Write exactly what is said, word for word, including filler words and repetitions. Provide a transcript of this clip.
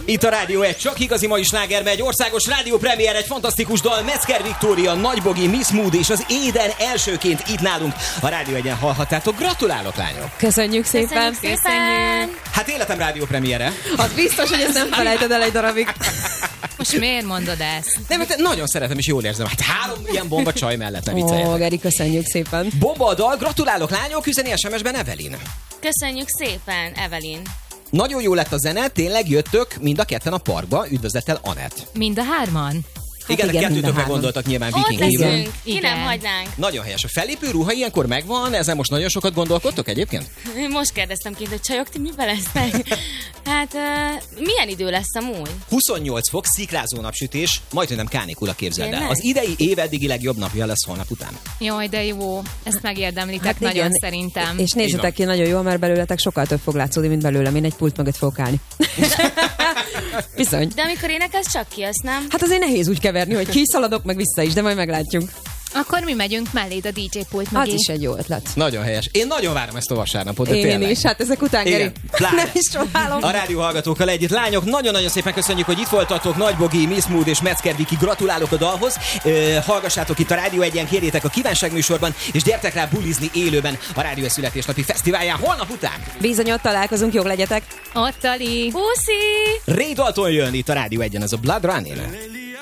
Itt a Rádió egy, csak igazi mai sláger megy, országos rádiópremiér, egy fantasztikus dal, Metzger Viktória, Nagybogi, Miss Mood és az Éden elsőként itt nálunk. A Rádió egyen hallhattátok. Gratulálok, lányok! Köszönjük szépen! Köszönjük szépen! Hát életem rádiópremiére. Az biztos, hogy ezt nem felejted el egy darabig. Most miért mondod ezt? Nem, mert nagyon szeretem és jól érzem. Hát három ilyen bomba csaj mellett, ne vicceljetek. Ó, Geri, köszönjük szépen. Bomba a dal, gratulálok, lányok, üzeni es em es-ben Evelyn. Köszönjük szépen, Evelyn. Nagyon jó lett a zene, tényleg jöttök mind a ketten a parkba, üdvözlettel Anett. Mind a hárman? Hát igen, igen, kettőtökre mind a gondoltak nyilván Ott vikingéből. leszünk, ki Igen. nem hagynánk. Nagyon helyes. A fellépő ruha ilyenkor megvan, ezen most nagyon sokat gondolkodtok egyébként? Most kérdeztem kint, hogy csajok, ti mivel lesznek? Hát, uh, milyen idő lesz amúgy? huszonnyolc fok, szikrázó napsütés, majdnem nem kánikula, képzeld el. Tényleg? Az idei év eddigi legjobb napja lesz holnap után. Jaj, de jó. Ezt megérdemlitek Hát nagyon igen. szerintem. És nézzetek ki, nagyon jó, mert belőletek sokkal több fog látszódni, mint belőlem. Én egy pult mögött fogok állni. Bizony. De amikor énekelsz, csak kijössz, nem? Hát azért nehéz úgy keverni, hogy kiszaladok, meg vissza is, de majd meglátjuk. Akkor mi megyünk melléd a dé dzsé pult mögé. Az is egy jó ötlet. Nagyon helyes. Én nagyon várom ezt a vasárnapot, de Én tényleg. is, hát ezek után, Geri. Igen, pláne. Nem is csodálom. A rádió hallgatókkal együtt. Lányok, nagyon-nagyon szépen köszönjük, hogy itt voltatok. Nagybogi, Miss Mood és Metzger Viki, gratulálok a dalhoz. Ö, hallgassátok itt a Rádió egyen, kérjétek a kívánságműsorban, és gyertek rá bulizni élőben a Rádió születésnapi fesztiválján holnap után. Bizony, ott találkozunk, jók legyetek. Ott, Ali. Puszi! Ray Dalton jön itt a Rádió egyen, ez a Blood Running.